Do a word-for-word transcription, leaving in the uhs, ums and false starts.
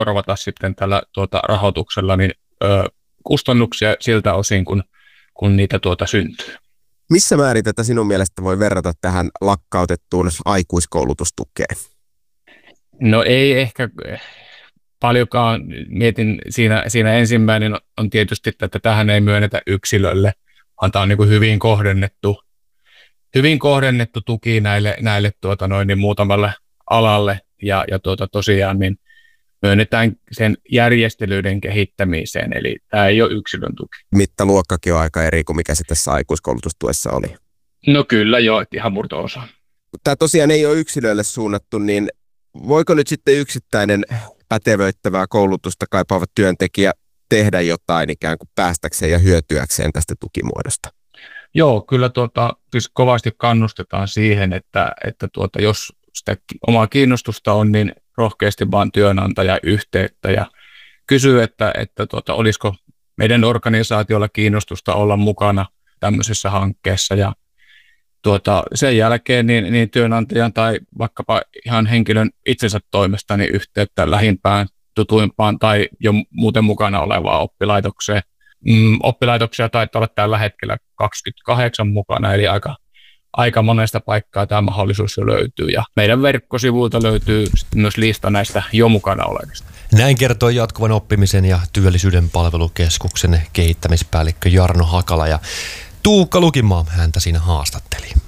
korvata sitten tällä tuota, rahoituksella niin, ö, kustannuksia siltä osin, kun, kun niitä tuota syntyy. Missä määrin tätä sinun mielestä voi verrata tähän lakkautettuun aikuiskoulutustukeen? No ei ehkä paljonkaan. Mietin siinä, siinä ensimmäinen on tietysti, että tähän ei myönnetä yksilölle, vaan tämä on niin kuin hyvin kohdennettu, hyvin kohdennettu tuki näille, näille tuota noin, niin muutamalle alalle ja, ja tuota, tosiaan niin myönnetään sen järjestelyiden kehittämiseen, eli tämä ei ole yksilön tuki. Mittaluokkakin on aika eri kuin mikä se tässä aikuiskoulutustuessa oli. No kyllä joo, ihan murto-osa. Tämä tosiaan ei ole yksilöille suunnattu, niin voiko nyt sitten yksittäinen pätevöittävää koulutusta kaipaava työntekijä tehdä jotain ikään kuin päästäkseen ja hyötyäkseen tästä tukimuodosta? Joo, kyllä tuota, siis kovasti kannustetaan siihen, että, että tuota, jos sitä omaa kiinnostusta on, niin rohkeasti vaan työnantaja yhteyttä ja kysyy, että, että tuota, olisiko meidän organisaatiolla kiinnostusta olla mukana tämmöisessä hankkeessa. Ja tuota, sen jälkeen niin, niin työnantajan tai vaikkapa ihan henkilön itsensä toimesta niin yhteyttä lähimpään, tutuimpaan tai jo muuten mukana olevaan oppilaitokseen. Mm, oppilaitoksia taitaa olla tällä hetkellä kaksikymmentäkahdeksan mukana, eli aika, aika monesta paikkaa tämä mahdollisuus jo löytyy. Ja meidän verkkosivuilta löytyy myös lista näistä jo mukana olevista. Näin kertoi Jatkuvan oppimisen ja työllisyyden palvelukeskuksen kehittämispäällikkö Jarno Hakala, ja Tuukka Lukimaa häntä siinä haastatteli.